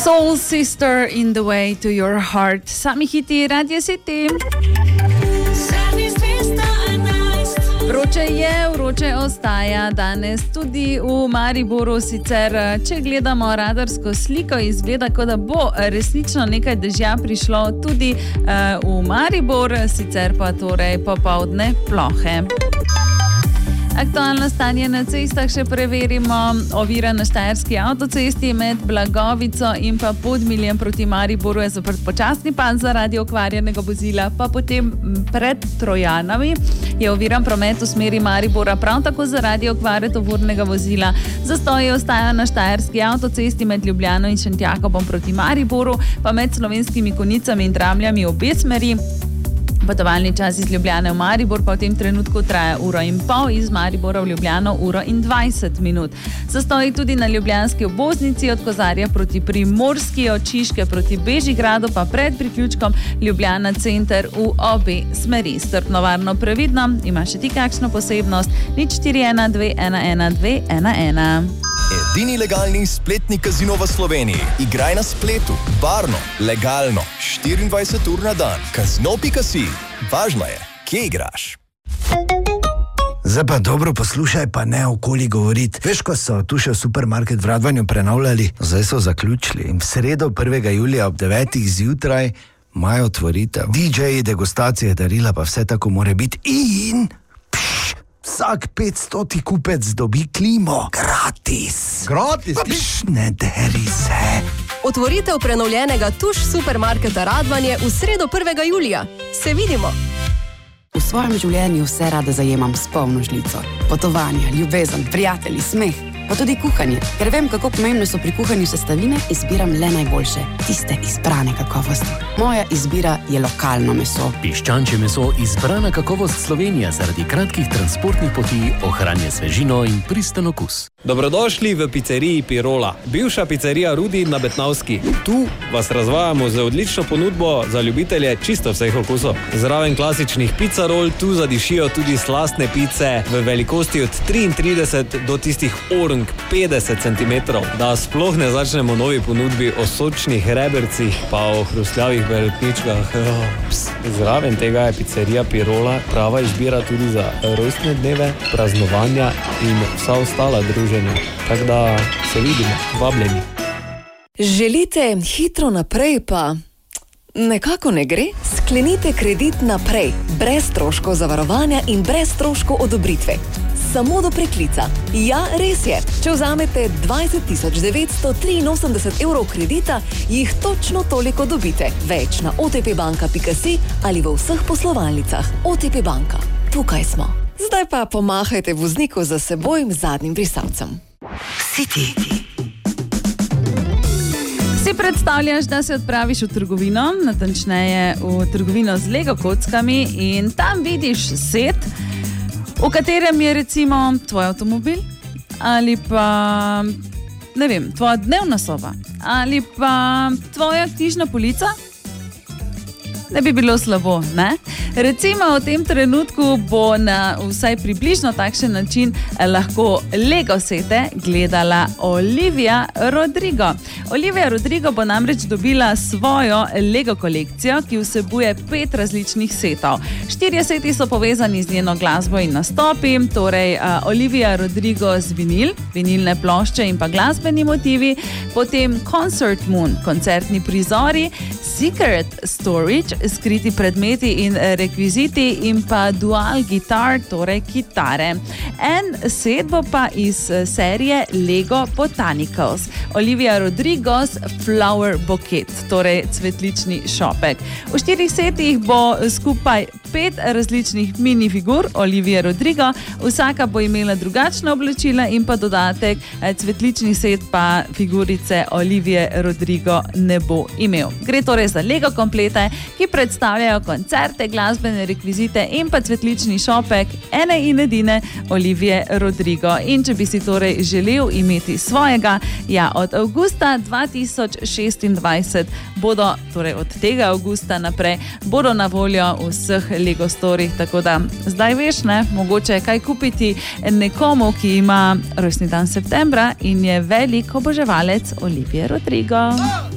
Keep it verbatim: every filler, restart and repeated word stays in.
Soul Sister in the way to your heart. Sami hiti Radio City. Vroče je, vroče ostaja danes tudi v Mariboru. Sicer, če gledamo radarsko sliko, izgleda, kot da bo resnično nekaj dežja prišlo tudi uh, v Maribor, sicer pa torej popoldne plohe. Aktualno stanje na cestah še preverimo. Ovira na štajerski avtocesti med Blagovico in pa Podmiljem proti Mariboru je zaprt počasni pas zaradi okvarjenega vozila, pa potem pred Trojanami je oviran promet v smeri Maribora prav tako zaradi okvare tovornega vozila. Zastoji ostajajo na štajerski avtocesti med Ljubljano in Šentjakobom proti Mariboru, pa med Slovenskimi Konjicami in Dramljami obe smeri. Potovalni čas iz Ljubljane v Maribor pa v tem trenutku traja uro in pol, iz Maribora v Ljubljano uro in dvajset minut. Zastoji tudi na ljubljanski obvoznici od Kozarja proti Primorski, od Šiške proti Bežigradu, pa pred priključkom Ljubljana center v obe smeri. Strpno, varno, previdno. Ima še ti kakšno posebnost? nič štiri ena dve ena ena dve ena ena. Edini legalni spletni kazino v Sloveniji. Igraj na spletu, varno, legalno, štiriindvajset ur na dan. Kazino pika si. Važno je, kje igraš. Zdaj pa dobro poslušaj, pa ne okoli govoriti. Veš, ko so tu še v supermarket v Radvanju prenavljali, zdaj so zaključili in v sredo prvega julija ob devetih zjutraj imajo otvoritev. D J-ji, degustacije, darila, pa vse tako more biti in... Vsak petstoti kupec dobi klimo. Gratis. Gratis? Pš, ne deri se. Otvoritev prenovljenega Tuš supermarketa Radvanje v sredo prvega julija. Se vidimo. V svojem življenju vse rada zajemam s polno žlico. Potovanja, ljubezen, prijatelji, smeh, pa tudi kuhanje. Ker vem, kako pomembne so pri kuhanju sestavine, izbiram le najboljše, tiste izbrane kakovosti. Moja izbira je lokalno meso. Piščančje meso izbrana kakovost Slovenija zaradi kratkih transportnih poti ohranja svežino in pristen okus. Dobrodošli v pizzeriji Pirola, bivša pizzerija Rudi na Betnavski. Tu vas razvajamo z odlično ponudbo za ljubitelje čisto vseh okusov. Zraven klasičnih pizzarol tu zadišijo tudi slastne pice v velikosti od triintrideset do tistih orang petdeset centimetrov. Da sploh ne začnemo novi ponudbi o sočnih rebercih pa o hrustljavih beretničkah. Zraven tega je pizzerija Pirola prava izbira tudi za rojstne dneve, praznovanja in vsa ostala druženja. Tako da se vidimo, vabljeni. Želite hitro naprej, pa nekako ne gre? Sklenite kredit naprej, brez stroškov zavarovanja in brez stroškov odobritve. Samo do preklica. Ja, res je. Če vzamete dvajset tisoč devetsto triinosemdeset evrov kredita, jih točno toliko dobite. Več na o t p banka pika si ali v vseh poslovalnicah. O T P banka. Tukaj smo. Zdaj pa pomahajte vozniku za seboj z zadnjim brisalcem. City. Si predstavljaš, da se odpraviš v trgovino, natančneje v trgovino z Lego kockami in tam vidiš set, v katerem je recimo tvoj avtomobil ali pa, ne vem, tvoja dnevna soba ali pa tvoja knjižna polica? Ne bi bilo slabo, ne? Recimo v tem trenutku bo na vsaj približno takšen način lahko Lego sete gledala Olivia Rodrigo. Olivia Rodrigo bo namreč dobila svojo Lego kolekcijo, ki vsebuje pet različnih setov. Štirje seti so povezani z njeno glasbo in nastopi, torej uh, Olivia Rodrigo z vinil, vinilne plošče in pa glasbeni motivi, potem Concert Moon, koncertni prizori, Secret Storage, skriti predmeti in rekviziti in pa Dual Guitar, torej kitare. En set bo pa iz serije Lego Botanicals. Olivia Rodrigo's Flower Bouquet, torej cvetlični šopek. V štirih setih bo skupaj pet različnih minifigur Olivia Rodrigo, vsaka bo imela drugačna oblačila in pa dodatek, cvetlični set pa figurice Olivia Rodrigo ne bo imel. Gre torej za Lego komplete, ki predstavljajo koncerte, glasbene rekvizite in pa cvetlični šopek ene in edine Olivie Rodrigo. In če bi si torej želel imeti svojega, ja, od avgusta dva tisoč šestindvajset bodo, torej od tega avgusta naprej, bodo na voljo v vseh Lego storih, tako da zdaj veš, ne, mogoče kaj kupiti nekomu, ki ima rojstni dan septembra in je velik oboževalec Olivie Rodrigo.